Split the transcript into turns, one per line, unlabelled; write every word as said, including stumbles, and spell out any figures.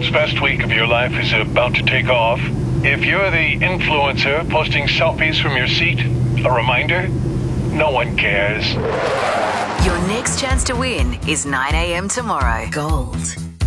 world's best week of your life is about to take off. If you're the influencer posting selfies from your seat, a reminder, no one cares.
Your next chance to win is nine a.m. tomorrow. Gold